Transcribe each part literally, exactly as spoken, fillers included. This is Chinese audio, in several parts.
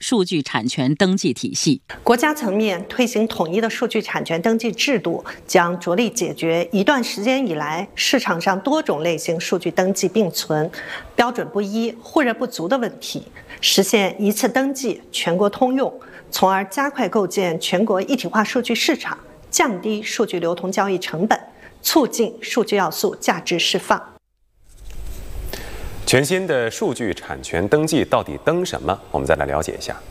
数据产权登记体系。 国家层面推行统一的数据产权登记制度，将着力解决一段时间以来市场上多种类型数据登记并存、标准不一、互认不足的问题，实现一次登记全国通用，从而加快构建全国一体化数据市场，降低数据流通交易成本，促进数据要素价值释放。 全新的数据产权登记到底登什么？我们再来了解一下。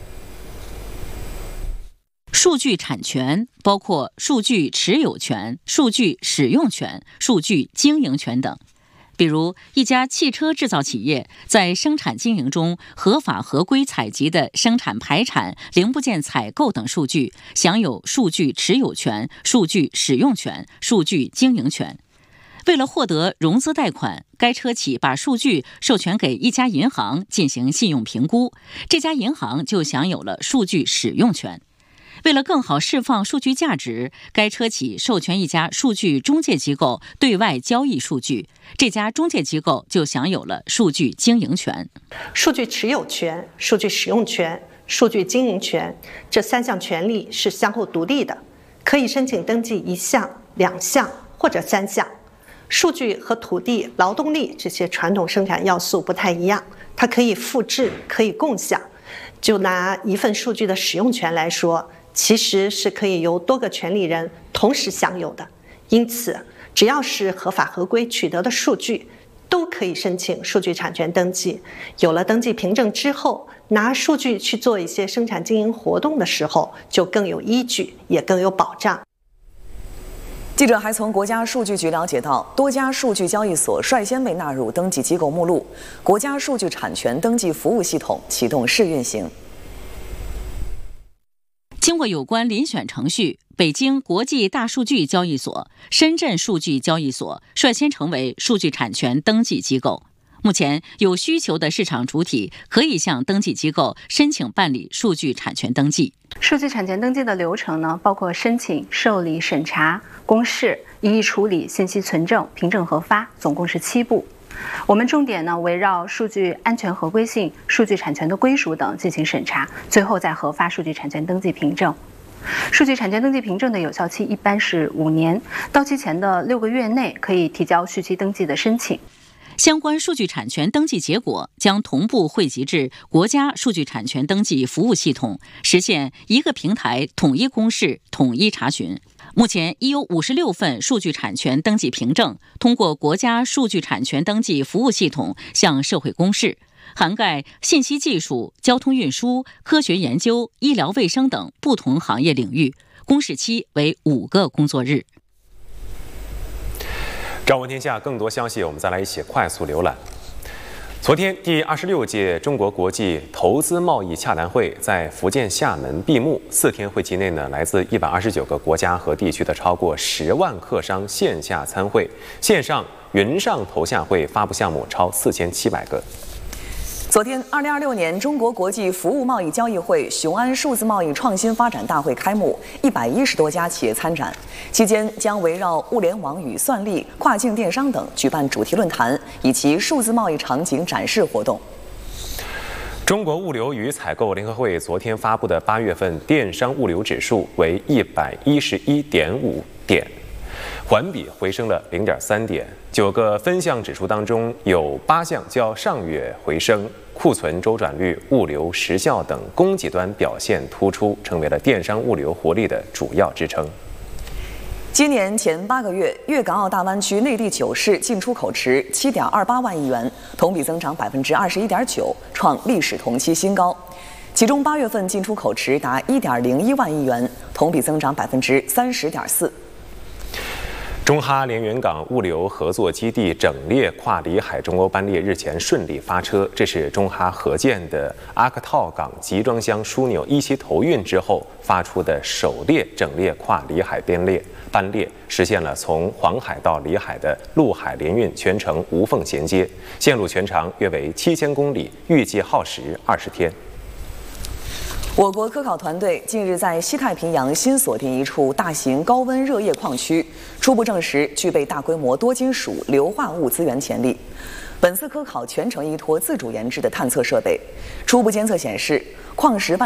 数据产权包括数据持有权、数据使用权、数据经营权等。比如，一家汽车制造企业在生产经营中合法合规采集的生产排产、零部件采购等数据，享有数据持有权、数据使用权、数据经营权。为了获得融资贷款，该车企把数据授权给一家银行进行信用评估，这家银行就享有了数据使用权。为了更好释放数据价值，该车企授权一家数据中介机构对外交易数据，这家中介机构就享有了数据经营权。 数据持有权、数据使用权、数据经营权这三项权利是相互独立的，可以申请登记一项、两项或者三项。数据和土地、劳动力这些传统生产要素不太一样，它可以复制，可以共享。就拿一份数据的使用权来说，其实是可以由多个权利人同时享有的。因此，只要是合法合规取得的数据，都可以申请数据产权登记。有了登记凭证之后，拿数据去做一些生产经营活动的时候，就更有依据，也更有保障。 记者还从国家数据局了解到，多家数据交易所率先被纳入登记机构目录，国家数据产权登记服务系统启动试运行。 经过有关遴选程序，北京国际大数据交易所、深圳数据交易所率先成为数据产权登记机构。目前，有需求的市场主体可以向登记机构申请办理数据产权登记。 数据产权登记的流程呢，包括申请、受理、审查、公示、一一处理、信息存证、凭证核发，总共是七步。我们重点呢围绕数据安全合规性、数据产权的归属等进行审查，最后再核发数据产权登记凭证。数据产权登记凭证的有效期一般是五年，到期前的六个月内可以提交续期登记的申请。 相关数据产权登记结果将同步汇集至国家数据产权登记服务系统，实现一个平台统一公示、统一查询。目前已有五十六份数据产权登记凭证通过国家数据产权登记服务系统向社会公示，涵盖信息技术、交通运输、科学研究、医疗卫生等不同行业领域，公示期为五个工作日。 朝闻天下更多消息，我们再来一起快速浏览。昨天，第二十六届中国国际投资贸易洽谈会在福建厦门闭幕。四天会期内呢，来自一百二十九个国家和地区的超过十万客商线下参会，线上云上投下会发布项目超四千七百个。 昨天，二零二六年中国国际服务贸易交易会雄安数字贸易创新发展大会开幕，一百一十多家企业参展。期间将围绕物联网与算力、跨境电商等举办主题论坛以及数字贸易场景展示活动。 中国物流与采购联合会昨天发布的八月份电商物流指数为一百一十一点五点，环比回升了零点三点。九个分项指数当中，有八项较上月回升，库存周转率、物流时效等供给端表现突出，成为了电商物流活力的主要支撑。 今年前八个月，粤港澳大湾区内地九市进出口值七点二八万亿元，同比增长百分之二十一点九，创历史同期新高。其中八月份进出口值达一点零一万亿元，同比增长百分之三十点四。 中哈连云港物流合作基地整列跨里海中欧班列日前顺利发车，这是中哈合建的阿克套港集装箱枢纽一期投运之后发出的首列整列跨里海编列班列，实现了从黄海到里海的陆海联运全程无缝衔接，线路全长约为七千公里，预计耗时二十天。 我国科考团队近日在西太平洋新锁定一处大型高温热液矿区，初步证实具备大规模多金属硫化物资源潜力。本次科考全程依托自主研制的探测设备，初步监测显示，矿石